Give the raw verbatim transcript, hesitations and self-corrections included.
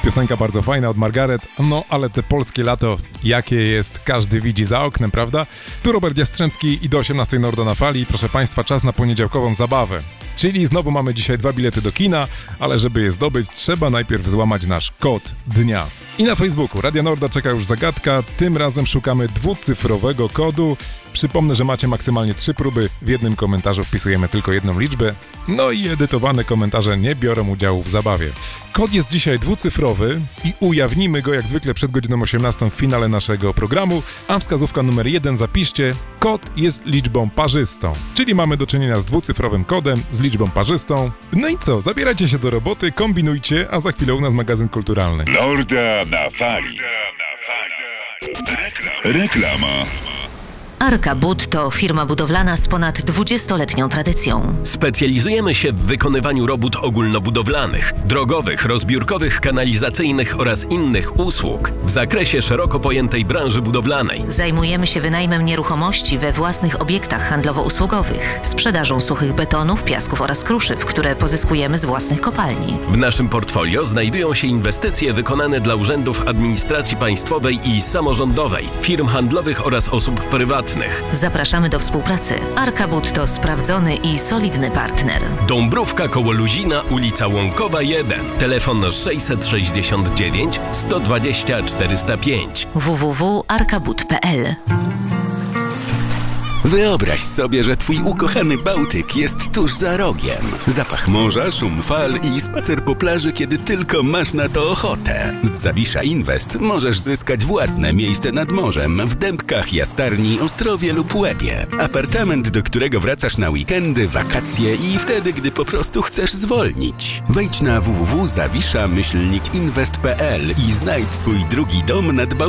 Piosenka bardzo fajna od Margaret, no ale te polskie lato, jakie jest, każdy widzi za oknem, prawda? Tu Robert Jastrzębski i do osiemnastej Nordo na fali. Proszę Państwa, czas na poniedziałkową zabawę. Czyli znowu mamy dzisiaj dwa bilety do kina, ale żeby je zdobyć, trzeba najpierw złamać nasz kod dnia. I na Facebooku Radia Norda czeka już zagadka, tym razem szukamy dwucyfrowego kodu. Przypomnę, że macie maksymalnie trzy próby, w jednym komentarzu wpisujemy tylko jedną liczbę, no i edytowane komentarze nie biorą udziału w zabawie. Kod jest dzisiaj dwucyfrowy i ujawnimy go jak zwykle przed godziną osiemnastą w finale naszego programu, a wskazówka numer jeden zapiszcie, kod jest liczbą parzystą, czyli mamy do czynienia z dwucyfrowym kodem, z liczbą parzystą. No i co, zabierajcie się do roboty, kombinujcie, a za chwilę u nas magazyn kulturalny. Norda na fali. Reklama. Arka Bud to firma budowlana z ponad dwudziestoletnią tradycją. Specjalizujemy się w wykonywaniu robót ogólnobudowlanych, drogowych, rozbiórkowych, kanalizacyjnych oraz innych usług w zakresie szeroko pojętej branży budowlanej. Zajmujemy się wynajmem nieruchomości we własnych obiektach handlowo-usługowych, sprzedażą suchych betonów, piasków oraz kruszyw, które pozyskujemy z własnych kopalni. W naszym portfolio znajdują się inwestycje wykonane dla urzędów administracji państwowej i samorządowej, firm handlowych oraz osób prywatnych. Zapraszamy do współpracy. Arka Bud to sprawdzony i solidny partner. Dąbrówka koło Luzina, ulica Łąkowa jeden. Telefon sześćset sześćdziesiąt dziewięć sto dwadzieścia czterysta pięć. w w w kropka arkabud kropka p l. Wyobraź sobie, że twój ukochany Bałtyk jest tuż za rogiem. Zapach morza, szum fal i spacer po plaży, kiedy tylko masz na to ochotę. Z Zawisza Invest możesz zyskać własne miejsce nad morzem w Dębkach, Jastarni, Ostrowie lub Łebie. Apartament, do którego wracasz na weekendy, wakacje i wtedy, gdy po prostu chcesz zwolnić. Wejdź na w w w kropka zawisza myślnik inwest kropka p l i znajdź swój drugi dom nad Bałtykiem.